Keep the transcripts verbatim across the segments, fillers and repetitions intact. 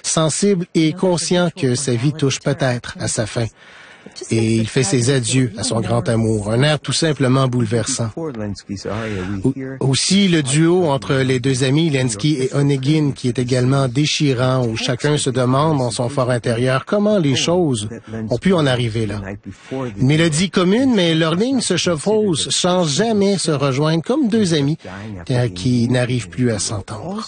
sensible et conscient que sa vie touche peut-être à sa fin. Et il fait ses adieux à son grand amour, un air tout simplement bouleversant. Aussi, le duo entre les deux amis, Lenski et Onegin, qui est également déchirant, où chacun se demande dans son fort intérieur comment les choses ont pu en arriver là. Une mélodie commune, mais leurs lignes se chevauchent sans jamais se rejoindre, comme deux amis qui n'arrivent plus à s'entendre.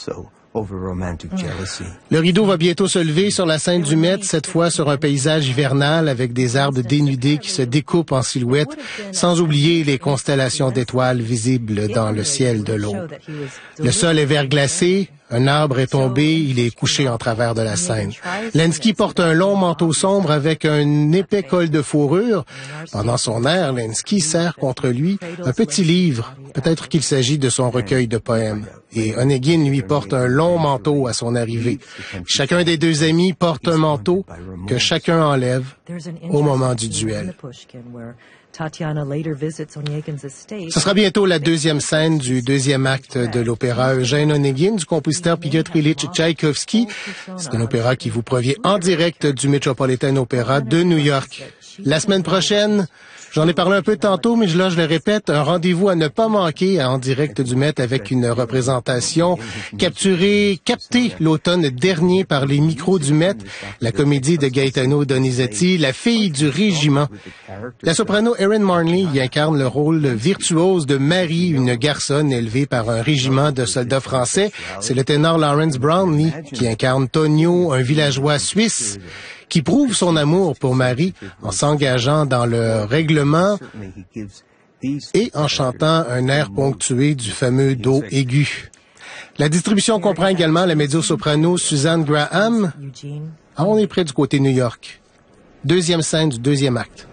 Le rideau va bientôt se lever sur la scène du Met, cette fois sur un paysage hivernal avec des arbres dénudés qui se découpent en silhouettes, sans oublier les constellations d'étoiles visibles dans le ciel de l'aube. Le sol est verglacé, un arbre est tombé, il est couché en travers de la scène. Lenski porte un long manteau sombre avec un épais col de fourrure. Pendant son air, Lenski serre contre lui un petit livre. Peut-être qu'il s'agit de son recueil de poèmes. Et Onegin lui porte un long manteau à son arrivée. Chacun des deux amis porte un manteau que chacun enlève au moment du duel. Ce sera bientôt la deuxième scène du deuxième acte de l'opéra Eugène Onegin du compositeur Piotr Ilyich Tchaïkovski. C'est un opéra qui vous provient en direct du Metropolitan Opera de New York. La semaine prochaine, j'en ai parlé un peu tantôt, mais là, je le répète, un rendez-vous à ne pas manquer en direct du Met avec une représentation capturée, captée l'automne dernier par les micros du Met, la comédie de Gaetano Donizetti, La fille du régiment. La soprano Erin Marnley y incarne le rôle virtuose de Marie, une garçonne élevée par un régiment de soldats français. C'est le ténor Lawrence Brownlee qui incarne Tonio, un villageois suisse qui prouve son amour pour Marie en s'engageant dans le règlement et en chantant un air ponctué du fameux do aigu. La distribution comprend également la mezzo-soprano Suzanne Graham. Ah, on est près du côté New York. Deuxième scène du deuxième acte.